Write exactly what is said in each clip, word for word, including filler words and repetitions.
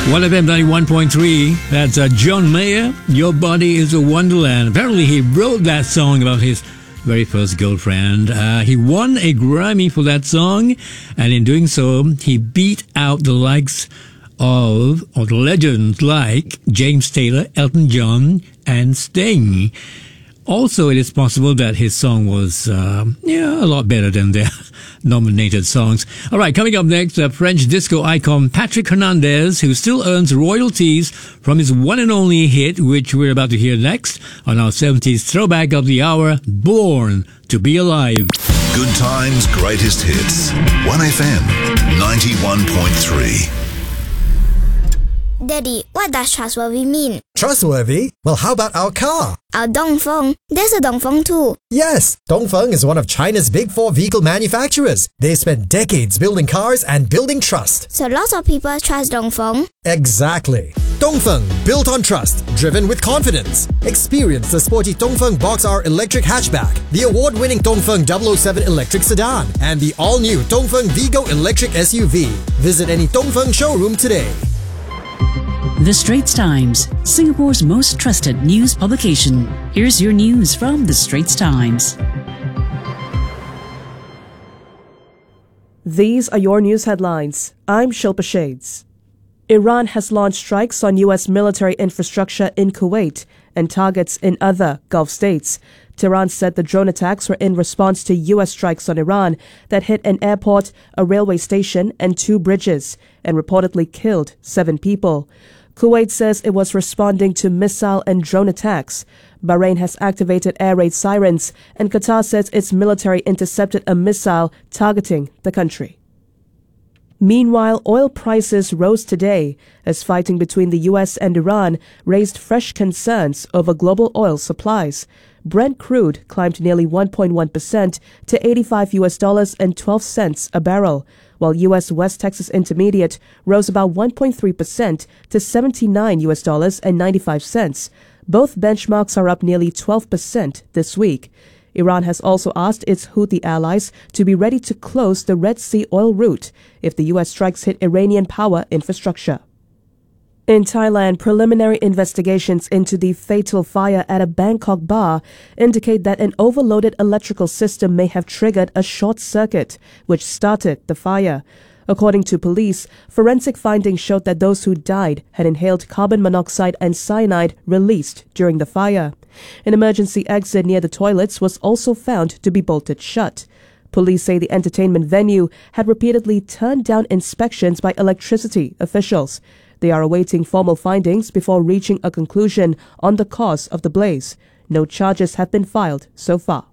one F M ninety-one point three. That's uh, John Mayer. Your Body is a Wonderland. Apparently, he wrote that song about his very first girlfriend. Uh, he won a Grammy for that song, and in doing so, he beat out the likes of, of legends like James Taylor, Elton John, and Sting. Also, it is possible that his song was, uh, yeah, a lot better than their nominated songs. All right, coming up next, uh, French disco icon Patrick Hernandez, who still earns royalties from his one and only hit, which we're about to hear next on our seventies throwback of the hour, Born to Be Alive. Good times, greatest hits. one F M, ninety-one point three. Daddy, what does trustworthy mean? Trustworthy? Well, how about our car? Our Dongfeng. There's a Dongfeng too. Yes, Dongfeng is one of China's big four vehicle manufacturers. They spent decades building cars and building trust. So lots of people trust Dongfeng? Exactly. Dongfeng, built on trust, driven with confidence. Experience the sporty Dongfeng Box R electric hatchback, the award-winning Dongfeng double oh seven electric sedan, and the all-new Dongfeng Vigo electric S U V. Visit any Dongfeng showroom today. The Straits Times, Singapore's most trusted news publication. Here's your news from The Straits Times. These are your news headlines. I'm Shilpa Shades. Iran has launched strikes on U S military infrastructure in Kuwait and targets in other Gulf states. Tehran said the drone attacks were in response to U S strikes on Iran that hit an airport, a railway station, and two bridges, and reportedly killed seven people. Kuwait says it was responding to missile and drone attacks. Bahrain has activated air raid sirens, and Qatar says its military intercepted a missile targeting the country. Meanwhile, oil prices rose today as fighting between the U S and Iran raised fresh concerns over global oil supplies. Brent crude climbed nearly one point one percent to eighty-five U S dollars and twelve cents a barrel, while U S West Texas Intermediate rose about one point three percent to seventy-nine U S dollars and ninety-five cents. Both benchmarks are up nearly twelve percent this week. Iran has also asked its Houthi allies to be ready to close the Red Sea oil route if the U S strikes hit Iranian power infrastructure. In Thailand, preliminary investigations into the fatal fire at a Bangkok bar indicate that an overloaded electrical system may have triggered a short circuit, which started the fire. According to police, forensic findings showed that those who died had inhaled carbon monoxide and cyanide released during the fire. An emergency exit near the toilets was also found to be bolted shut. Police say the entertainment venue had repeatedly turned down inspections by electricity officials. They are awaiting formal findings before reaching a conclusion on the cause of the blaze. No charges have been filed so far.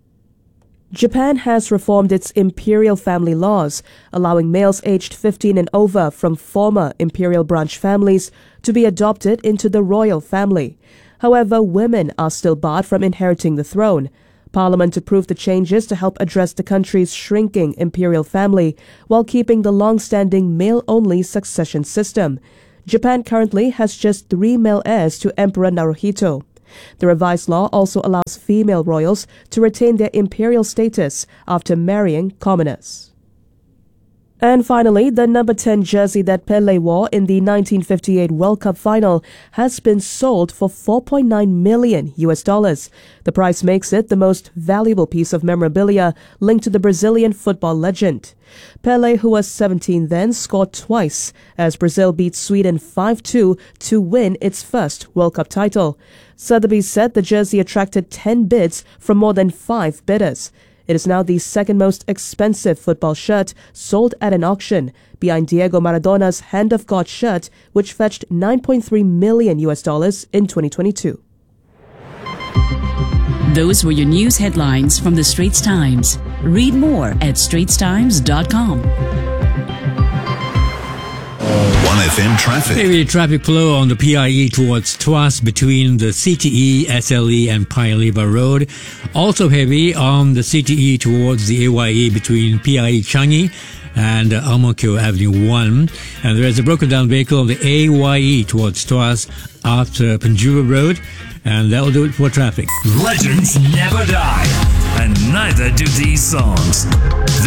Japan has reformed its imperial family laws, allowing males aged fifteen and over from former imperial branch families to be adopted into the royal family. However, women are still barred from inheriting the throne. Parliament approved the changes to help address the country's shrinking imperial family while keeping the long-standing male-only succession system. Japan currently has just three male heirs to Emperor Naruhito. The revised law also allows female royals to retain their imperial status after marrying commoners. And finally, the number ten jersey that Pelé wore in the nineteen fifty-eight World Cup final has been sold for four point nine million U S dollars. The price makes it the most valuable piece of memorabilia linked to the Brazilian football legend. Pelé, who was seventeen then, scored twice as Brazil beat Sweden five two to win its first World Cup title. Sotheby's said the jersey attracted ten bids from more than five bidders. It is now the second most expensive football shirt sold at an auction, behind Diego Maradona's Hand of God shirt, which fetched nine point three million U S dollars in twenty twenty-two. Those were your news headlines from The Straits Times. Read more at straits times dot com. one F M traffic. Heavy traffic flow on the P I E towards Tuas between the C T E, S L E and Paya Lebar Road. Also heavy on the C T E towards the A Y E between P I E Changi and uh, Ang Mo Kio Avenue one. And there is a broken down vehicle on the A Y E towards Tuas after Penjuru Road. And that will do it for traffic. Legends never die, and neither do these songs.